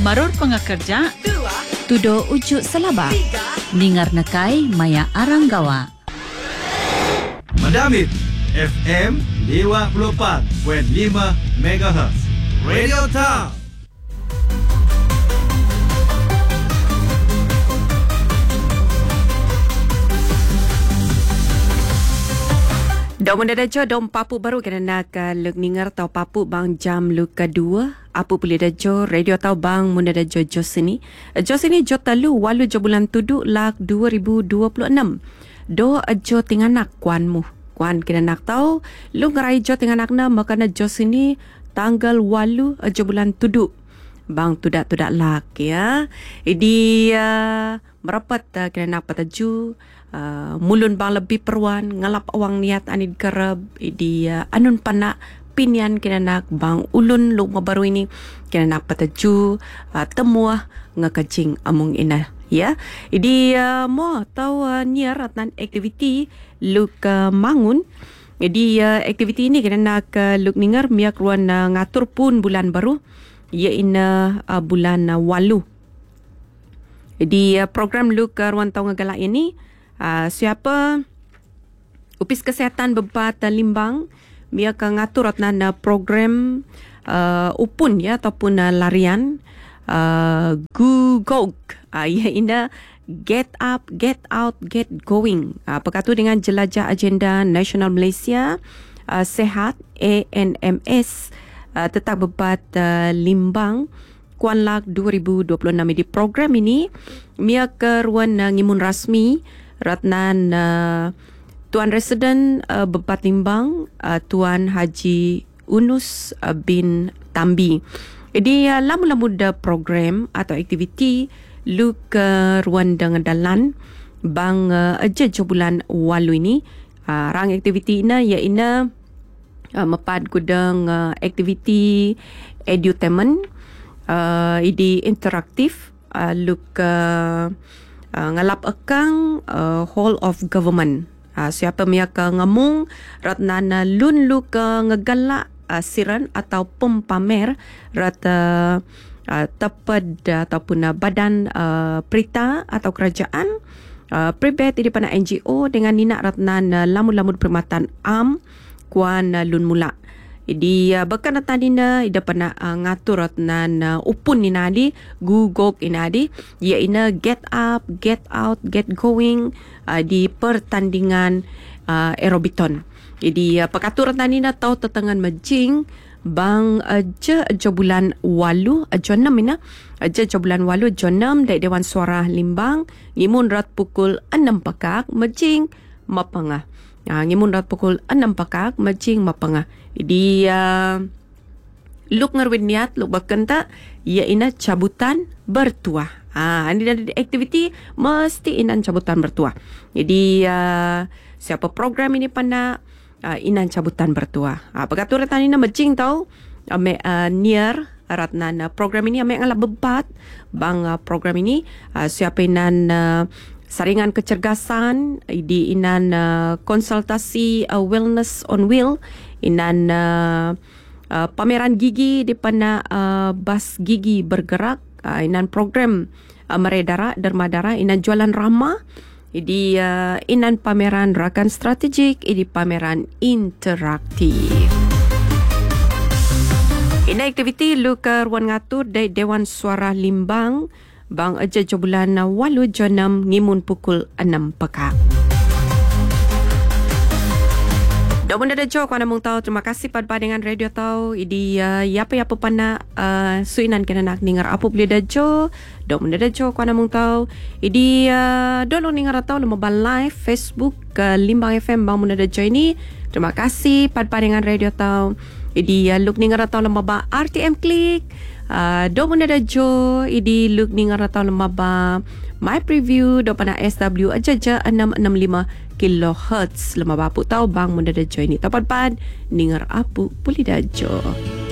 Maror pengakerja, tudo ujuk selaba, ningar nakai maya aranggawa. Madamit FM 54.5 MHz Radio Town. Dom mendaja dom papu baru kena nak luk ningar tau papu bang jam luk kedua. Apa boleh dajo radio tau bang munda dajo jos ini. Jos ini jo talu walu jo bulan tuduk lak 2026. Do jo tinganak kuanmu. Kuan kena nak tahu lu ngerai jo tinganak na makana jos ini tanggal walu jo bulan tuduk. Bang tudak-tudak lak ya. Idi merapat kena nak pataju. Mulun bang lebih perwan ngalap awang niat anid kerab di anun panak pinian kena nak bang ulun lu baru ini kena nak pataju temuah ngakacing amung ina ya idi mo tau niar tan aktiviti lu mangun jadi aktiviti ini kena nak lu ningar miak ruan ngatur pun bulan baru ya ina bulan walu jadi program lu ruan tau ngagalak ini siapa upis kesihatan bebat Limbang dia akan ngatur atna program upun ya ataupun larian gugog ya ina get up get out get going berkatu dengan jelajah agenda nasional Malaysia sehat ANMS tetap bebat Limbang Kuan Lak 2026 di program ini mia keruan ngimun rasmi Ratnan Tuan Residen Bepat Limbang Tuan Haji Unus bin Tambi. Jadi lamu-lamu da program atau aktiviti lu ke ruang dengan dalan bang aja bulan walu ini rang aktiviti ina ya ina mepad gudang aktiviti edutainment idi interaktif lu ke ngalap akang whole of government siapa miaka ngamung ratnana lun lu ke ngegalak siran atau pempamer rata teped ataupun badan perita atau kerajaan pribadi di pana NGO dengan nina ratnana lamu-lamu perkhidmatan am kuan lun mula. Jadi bahkan tadina ida pernah ngatur nan upun ni nadi gugog inadi ia ina get up get out get going di pertandingan aerobiton. Jadi pekatur tadina tahu tetangan majing bang aja bulan walu aja 6 ina aja bulan walu aja 6 dari Dewan Suara Limbang ngimun rat pukul 6 pakak majing mapangah. Ngimun rat pukul 6 pakak majing mapangah. Jadi luk ngerwin niat luk bakenta ia ina cabutan bertuah. Ini dari aktiviti mesti inan cabutan bertuah. Jadi siapa program ini pana inan cabutan bertuah. Pekatur tani na majing tau ame near ratnan program ini ame ngalap bebat bang program ini siapa inan saringan kecergasan di inan konsultasi wellness on wheel inan pameran gigi di pana bas gigi bergerak inan program meredara dermadara inan jualan ramah di inan pameran rakan strategik di pameran interaktif. Ina aktiviti lu ke ruang ngatur dari Dewan Suara Limbang bang aja bulan walu jonam ngimun pukul 6 pekak. Domon ada jo kau namung tahu terima kasih pada dengan radio tahu idi apa pana suinan kena nak ningar apa boleh dah jo domon ada jo kau namung tahu idi dolo ningar tahu lemah live Facebook Limbang FM bang mun ada jo ini terima kasih pada dengan radio tahu idi look ningar tahu lemah RTM Click domon ada jo idi look ningar tahu lemah My Preview do pana SW aja 665 kilohertz lemah bapu tahu bang mun ada jo ini tapat ningar apu puli dah jo.